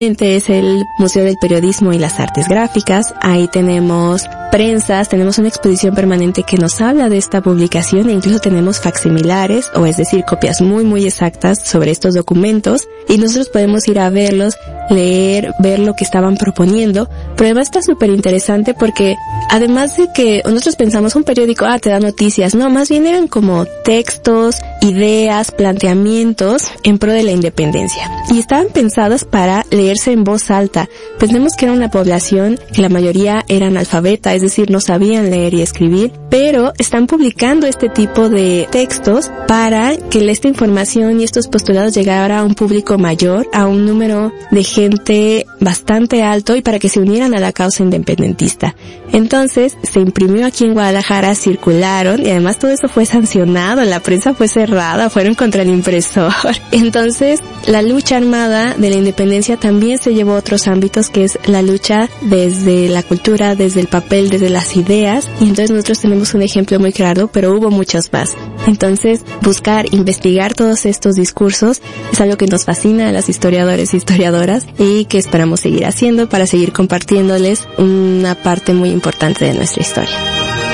Es el Museo del Periodismo y las Artes Gráficas. Ahí tenemos prensas, tenemos una exposición permanente que nos habla de esta publicación e incluso tenemos facsimilares, o es decir, copias muy exactas sobre estos documentos, y nosotros podemos ir a verlos, leer, ver lo que estaban proponiendo, pero además está súper interesante porque además de que nosotros pensamos un periódico, te da noticias, no, más bien eran como textos, ideas, planteamientos en pro de la independencia, y estaban pensadas para leerse en voz alta. Pensemos que era una población que la mayoría era analfabeta, es decir, no sabían leer y escribir, pero están publicando este tipo de textos para que esta información y estos postulados llegara a un público mayor, a un número de gente bastante alto y para que se unieran a la causa independentista. Entonces, se imprimió aquí en Guadalajara, circularon y además todo eso fue sancionado, la prensa fue cerrada, fueron contra el impresor. Entonces, la lucha armada de la independencia también se llevó a otros ámbitos, que es la lucha desde la cultura, desde el papel, desde las ideas, y entonces nosotros tenemos un ejemplo muy claro, pero hubo muchos más. Entonces, buscar, investigar todos estos discursos es algo que nos fascina a las historiadores y historiadoras y que esperamos seguir haciendo para seguir compartiéndoles una parte muy importante de nuestra historia.